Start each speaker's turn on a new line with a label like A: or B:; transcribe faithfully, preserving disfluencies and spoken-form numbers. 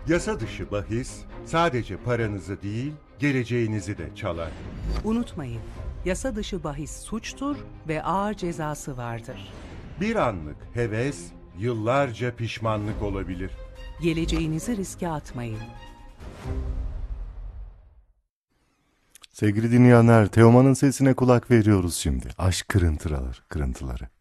A: Yasa dışı bahis sadece paranızı değil, geleceğinizi de çalar.
B: Unutmayın, yasa dışı bahis suçtur ve ağır cezası vardır.
A: Bir anlık heves, yıllarca pişmanlık olabilir.
B: Geleceğinizi riske atmayın.
C: Sevgili dinleyenler, Teoman'ın sesine kulak veriyoruz şimdi. Aşk kırıntıları, kırıntıları.